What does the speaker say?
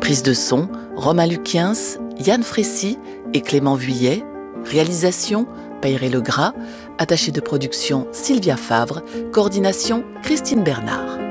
Prise de son, Romain Luquiens, Yann Frécy et Clément Vuillet. Réalisation, Peyre Legras. Attaché de production, Sylvia Favre. Coordination, Christine Bernard.